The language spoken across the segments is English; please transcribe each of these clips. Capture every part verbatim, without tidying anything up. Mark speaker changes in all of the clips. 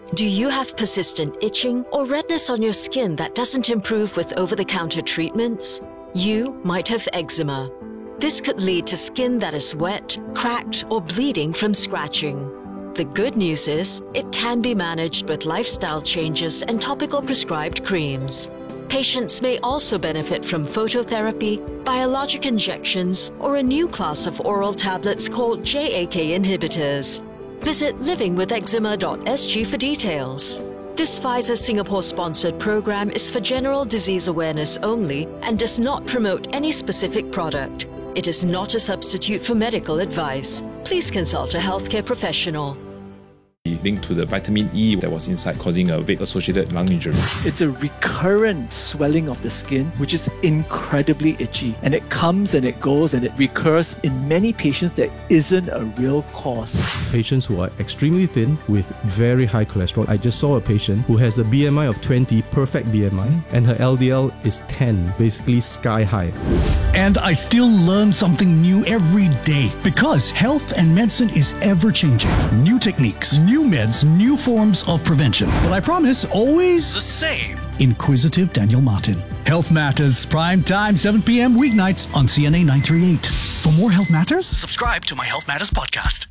Speaker 1: Do you have persistent itching or redness on your skin that doesn't improve with over-the-counter treatments? You might have eczema. This could lead to skin that is wet, cracked, or bleeding from scratching. The good news is, it can be managed with lifestyle changes and topical prescribed creams. Patients may also benefit from phototherapy, biologic injections, or a new class of oral tablets called J A K inhibitors. Visit living with eczema dot s g for details. This Pfizer Singapore-sponsored program is for general disease awareness only and does not promote any specific product. It is not a substitute for medical advice. Please consult a healthcare professional.
Speaker 2: Linked to the vitamin E that was inside, causing a vape-associated lung injury.
Speaker 3: It's a recurrent swelling of the skin, which is incredibly itchy. And it comes and it goes and it recurs in many patients that isn't a real cause.
Speaker 4: Patients who are extremely thin with very high cholesterol. I just saw a patient who has a B M I of twenty, perfect B M I, and her L D L is ten, basically sky high.
Speaker 5: And I still learn something new every day because health and medicine is ever changing. New techniques, new meds, new forms of prevention. But I promise, always the same. Inquisitive Daniel Martin. Health Matters, prime time, seven p.m. weeknights on C N A nine thirty-eight. For more Health Matters, subscribe to my Health Matters podcast.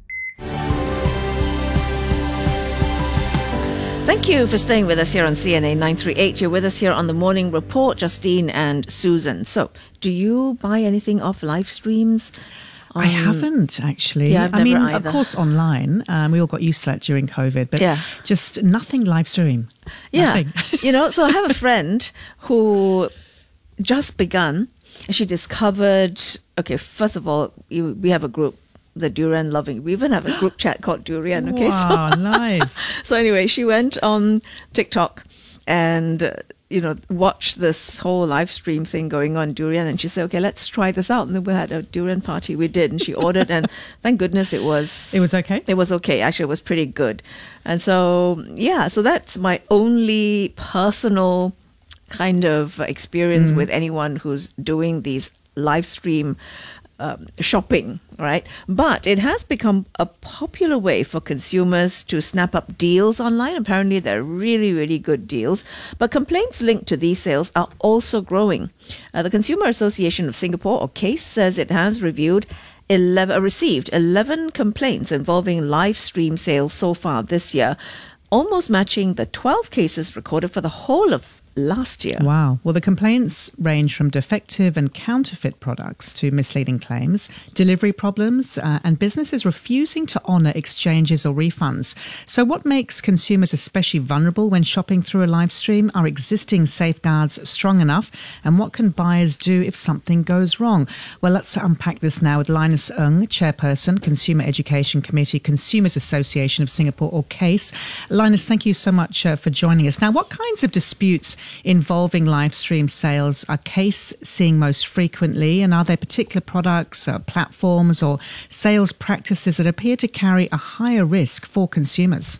Speaker 6: Thank you for staying with us here on C N A nine thirty-eight. You're with us here on the Morning Report, Justine and Susan. So, do you buy anything off live streams?
Speaker 7: Um, I haven't actually.
Speaker 6: Yeah, I've
Speaker 7: I
Speaker 6: never
Speaker 7: mean,
Speaker 6: either.
Speaker 7: Of course, online. Um, we all got used to that during COVID, but
Speaker 6: yeah.
Speaker 7: just nothing live stream.
Speaker 6: Yeah,
Speaker 7: nothing.
Speaker 6: You know. So I have a friend who just begun. She discovered. Okay, first of all, you, we have a group, the Durian Loving. We even have a group chat called Durian. Okay,
Speaker 7: wow,
Speaker 6: so
Speaker 7: nice.
Speaker 6: So anyway, she went on TikTok and. Uh, you know, watch this whole live stream thing going on, Durian, and she said, okay, let's try this out. And then we had a Durian party. We did, and she ordered, and thank goodness it was...
Speaker 7: It was okay?
Speaker 6: It was okay. Actually, it was pretty good. And so, yeah, so that's my only personal kind of experience mm. with anyone who's doing these live stream Um, shopping, right? But it has become a popular way for consumers to snap up deals online. Apparently, they're really, really good deals. But complaints linked to these sales are also growing. Uh, the Consumer Association of Singapore, or CASE, says it has reviewed eleven, uh, received eleven complaints involving live stream sales so far this year, almost matching the twelve cases recorded for the whole of last year.
Speaker 7: Wow. Well, the complaints range from defective and counterfeit products to misleading claims, delivery problems, uh, and businesses refusing to honour exchanges or refunds. So what makes consumers especially vulnerable when shopping through a live stream? Are existing safeguards strong enough? And what can buyers do if something goes wrong? Well, let's unpack this now with Linus Ng, Chairperson, Consumer Education Committee, Consumers Association of Singapore, or CASE. Linus, thank you so much uh, for joining us. Now, what kinds of disputes involving live stream sales are CASE seeing most frequently, and are there particular products, uh, platforms or sales practices that appear to carry a higher risk for consumers?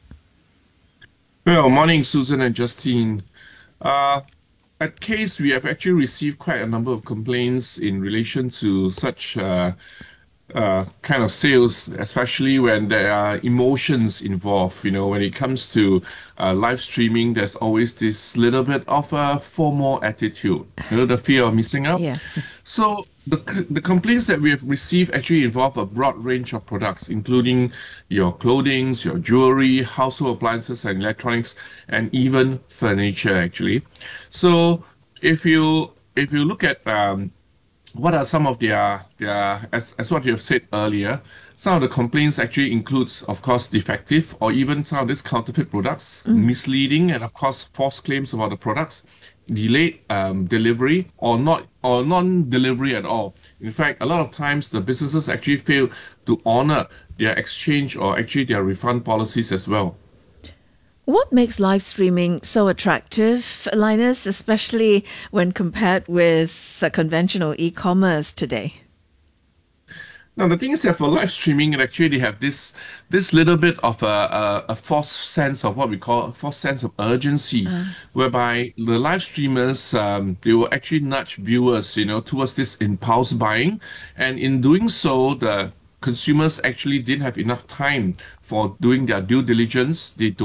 Speaker 8: Well, morning, Susan and Justine. Uh, at CASE, we have actually received quite a number of complaints in relation to such uh, uh, kind of sales, especially when there are emotions involved. You know, when it comes to uh, live streaming, there's always this little bit of a FOMO attitude, you know, the fear of missing out.
Speaker 6: Yeah.
Speaker 8: So the the complaints that we have received actually involve a broad range of products, including your clothing, your jewelry, household appliances and electronics, and even furniture, actually. So if you if you look at um, what are some of their, their as, as what you have said earlier, some of the complaints actually includes, of course, defective or even some of these counterfeit products, mm. misleading, and of course, false claims about the products, delayed um, delivery, or not or non-delivery at all. In fact, a lot of times the businesses actually fail to honor their exchange or actually their refund policies as well.
Speaker 6: What makes live streaming so attractive, Linus, especially when compared with uh, conventional e-commerce today?
Speaker 8: Now, the thing is that for live streaming, it actually they have this this little bit of a, a, a false sense of what we call a false sense of urgency, uh. whereby the live streamers, um, they will actually nudge viewers, you know, towards this impulse buying. And in doing so, the consumers actually didn't have enough time for doing their due diligence. They